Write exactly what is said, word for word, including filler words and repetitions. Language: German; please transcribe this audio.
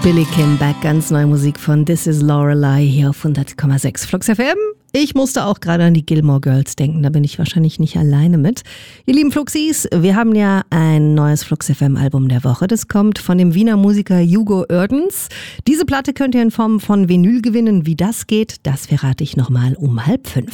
Billy Kim Back, ganz neue Musik von This is Lorelei hier auf hundert Komma sechs Flux F M. Ich musste auch gerade an die Gilmore Girls denken, da bin ich wahrscheinlich nicht alleine mit. Ihr lieben Fluxis, wir haben ja ein neues Flux F M Album der Woche. Das kommt von dem Wiener Musiker Hugo Oerdens. Diese Platte könnt ihr in Form von Vinyl gewinnen. Wie das geht, das verrate ich nochmal um halb fünf.